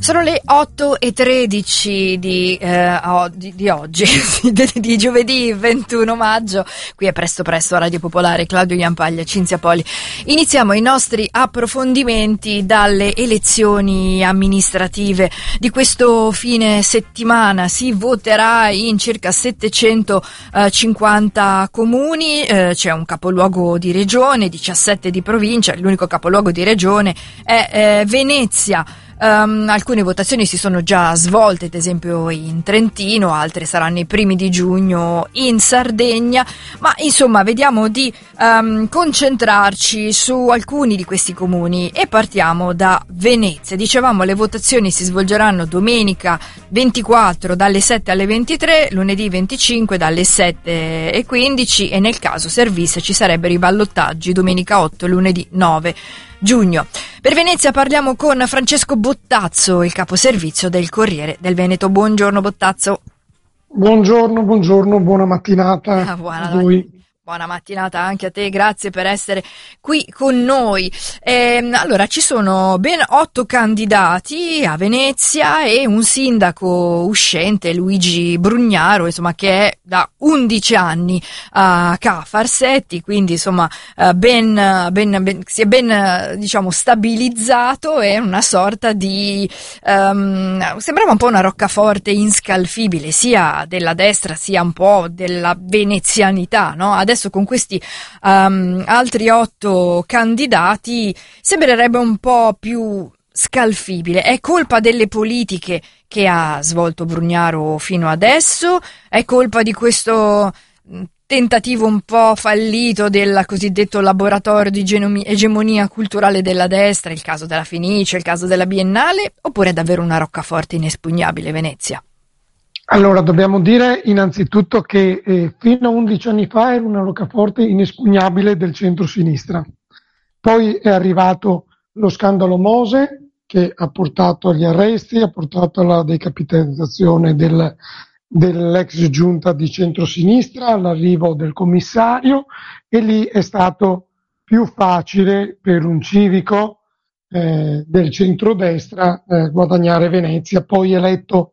Sono le 8:13 di oggi, di giovedì 21 maggio. Qui è Presto a Radio Popolare, Claudio Iampaglia, Cinzia Poli. Iniziamo i nostri approfondimenti dalle elezioni amministrative di questo fine settimana. Si voterà in circa 750 comuni, c'è un capoluogo di regione, 17 di provincia, l'unico capoluogo di regione è Venezia. Alcune votazioni si sono già svolte, ad esempio in Trentino, altre saranno i primi di giugno in Sardegna, ma insomma vediamo di concentrarci su alcuni di questi comuni e partiamo da Venezia. Dicevamo, le votazioni si svolgeranno domenica 24 dalle 7 alle 23, lunedì 25 dalle 7:15 e nel caso servisse ci sarebbero i ballottaggi domenica 8 e lunedì 9 giugno. Per Venezia parliamo con Francesco Bottazzo, il caposervizio del Corriere del Veneto. Buongiorno Bottazzo. Buongiorno, buona mattinata a voi. Buona mattinata anche a te, grazie per essere qui con noi. Allora, ci sono ben 8 candidati a Venezia e un sindaco uscente, Luigi Brugnaro, insomma, che è da 11 anni a Farsetti, quindi insomma si è ben diciamo stabilizzato, è una sorta di sembrava un po' una roccaforte inscalfibile sia della destra sia un po' della venezianità, no? Adesso con questi altri 8 candidati sembrerebbe un po' più scalfibile. È colpa delle politiche che ha svolto Brugnaro fino adesso? È colpa di questo tentativo un po' fallito del cosiddetto laboratorio di egemonia culturale della destra, il caso della Fenice, il caso della Biennale, oppure è davvero una roccaforte inespugnabile Venezia? Allora, dobbiamo dire innanzitutto che fino a 11 anni fa era una roccaforte inespugnabile del centro-sinistra. Poi è arrivato lo scandalo Mose, che ha portato agli arresti, ha portato alla decapitalizzazione dell'ex giunta di centro-sinistra, all'arrivo del commissario, e lì è stato più facile per un civico del centrodestra guadagnare Venezia, poi eletto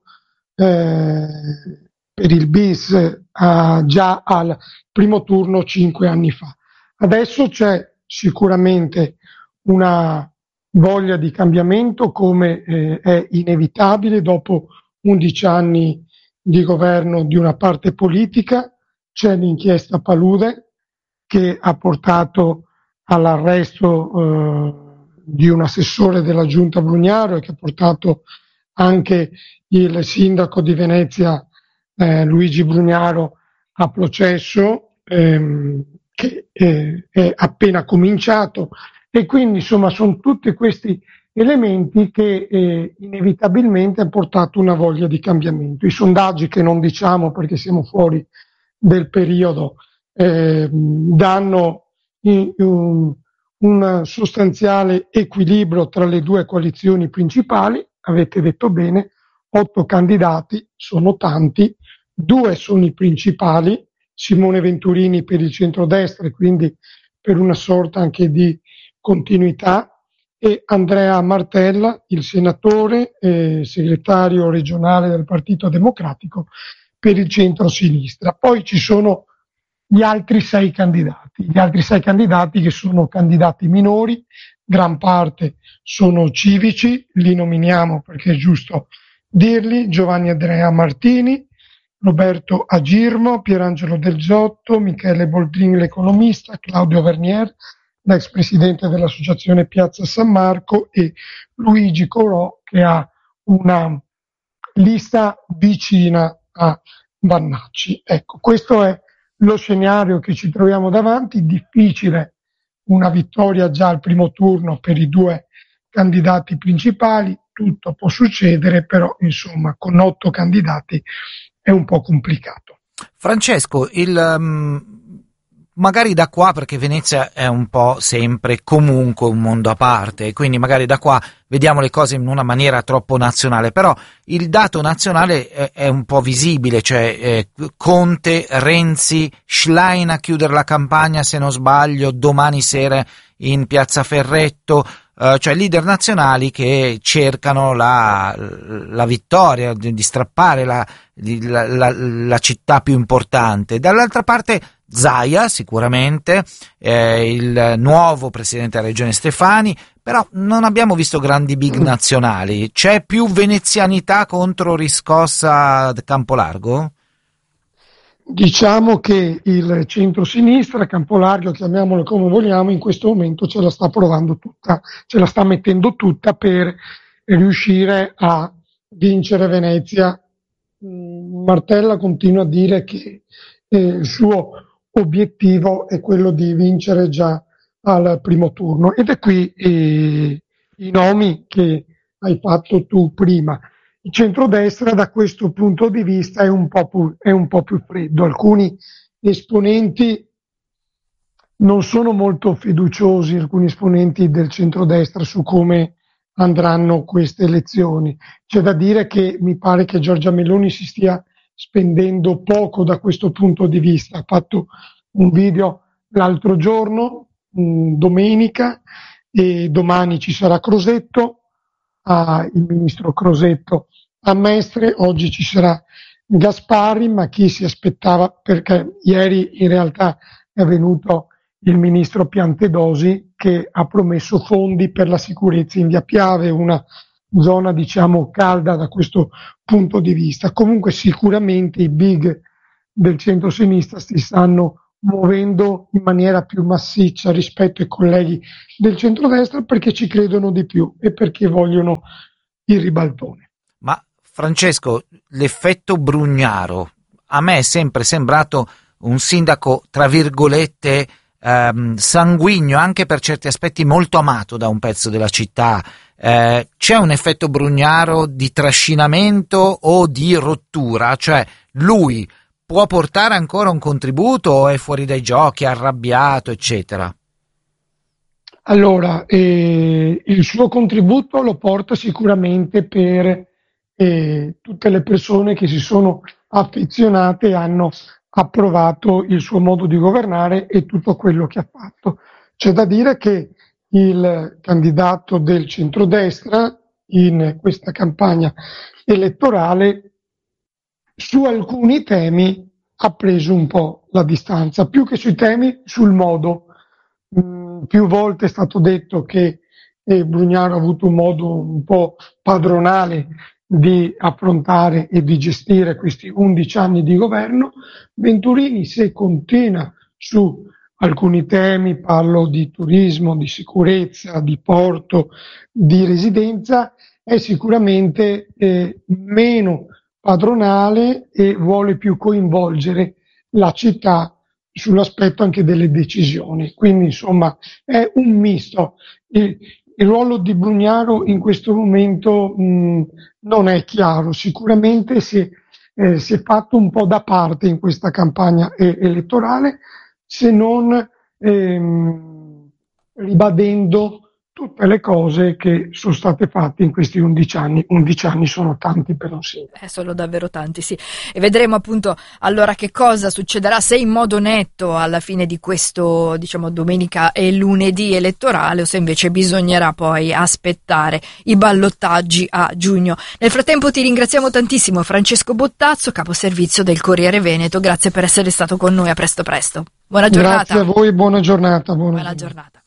per il bis già al primo turno 5 anni fa. Adesso c'è sicuramente una voglia di cambiamento, come è inevitabile dopo 11 anni di governo di una parte politica. C'è l'inchiesta Palude che ha portato all'arresto di un assessore della giunta Brugnaro e che ha portato anche il sindaco di Venezia Luigi Brugnaro a processo che è appena cominciato, e quindi insomma sono tutti questi elementi che inevitabilmente hanno portato una voglia di cambiamento. I sondaggi, che non diciamo perché siamo fuori del periodo, danno un sostanziale equilibrio tra le due coalizioni principali. Avete detto bene, 8 candidati sono tanti, 2 sono i principali, Simone Venturini per il centrodestra e quindi per una sorta anche di continuità, e Andrea Martella, il senatore segretario regionale del Partito Democratico per il centro-sinistra. Poi ci sono gli altri 6 candidati che sono candidati minori, gran parte sono civici, li nominiamo perché è giusto dirli: Giovanni Andrea Martini, Roberto Agirmo, Pierangelo Del Giotto, Michele Boldrin l'economista, Claudio Vernier, l'ex presidente dell'associazione Piazza San Marco, e Luigi Corò, che ha una lista vicina a Vannacci. Ecco, questo è lo scenario che ci troviamo davanti. Difficile una vittoria già al primo turno per i 2 candidati principali, tutto può succedere, però insomma con 8 candidati è un po' complicato. Francesco, magari da qua, perché Venezia è un po' sempre comunque un mondo a parte, quindi magari da qua vediamo le cose in una maniera troppo nazionale, però il dato nazionale è un po' visibile, cioè Conte, Renzi, Schlein a chiudere la campagna, se non sbaglio, domani sera in Piazza Ferretto, cioè leader nazionali che cercano la vittoria, di strappare la città più importante. Dall'altra parte Zaia, sicuramente, il nuovo presidente della regione Stefani, però non abbiamo visto grandi big nazionali. C'è più venezianità contro riscossa Campolargo? Diciamo che il centro-sinistra, Campolargo, chiamiamolo come vogliamo, in questo momento ce la sta provando tutta, ce la sta mettendo tutta per riuscire a vincere Venezia. Martella continua a dire che il suo obiettivo è quello di vincere già al primo turno, ed è qui i nomi che hai fatto tu prima. Il centrodestra da questo punto di vista è un po' più freddo. Alcuni esponenti non sono molto fiduciosi, alcuni esponenti del centrodestra, su come andranno queste elezioni. C'è da dire che mi pare che Giorgia Meloni si stia spendendo poco da questo punto di vista. Ha fatto un video l'altro giorno, domenica, e domani ci sarà Crosetto, il ministro Crosetto a Mestre, oggi ci sarà Gasparri, ma chi si aspettava, perché ieri in realtà è venuto il ministro Piantedosi che ha promesso fondi per la sicurezza in Via Piave, una zona diciamo calda da questo punto di vista. Comunque sicuramente i big del centro-sinistra si stanno muovendo in maniera più massiccia rispetto ai colleghi del centrodestra, perché ci credono di più e perché vogliono il ribaltone. Ma Francesco, l'effetto Brugnaro a me è sempre sembrato un sindaco tra virgolette sanguigno, anche per certi aspetti molto amato da un pezzo della città. C'è un effetto Brugnaro di trascinamento o di rottura? Cioè lui può portare ancora un contributo o è fuori dai giochi, è arrabbiato, eccetera? Allora, il suo contributo lo porta sicuramente per tutte le persone che si sono affezionate e hanno approvato il suo modo di governare e tutto quello che ha fatto. C'è da dire che il candidato del centrodestra in questa campagna elettorale su alcuni temi ha preso un po' la distanza, più che sui temi, sul modo. Più volte è stato detto che Brugnaro ha avuto un modo un po' padronale di affrontare e di gestire questi 11 anni di governo. Venturini, se continua su alcuni temi, parlo di turismo, di sicurezza, di porto, di residenza, è sicuramente meno padronale e vuole più coinvolgere la città sull'aspetto anche delle decisioni. Quindi insomma è un misto. Il ruolo di Brugnaro in questo momento non è chiaro, sicuramente si è fatto un po' da parte in questa campagna elettorale, se non ribadendo tutte le cose che sono state fatte in questi 11 anni. 11 anni sono tanti per un sindaco. Sono davvero tanti, sì. E vedremo appunto allora che cosa succederà, se in modo netto alla fine di questo, diciamo, domenica e lunedì elettorale, o se invece bisognerà poi aspettare i ballottaggi a giugno. Nel frattempo ti ringraziamo tantissimo, Francesco Bottazzo, caposervizio del Corriere Veneto. Grazie per essere stato con noi. A presto presto. Buona giornata. Grazie a voi, buona giornata. Buona giornata.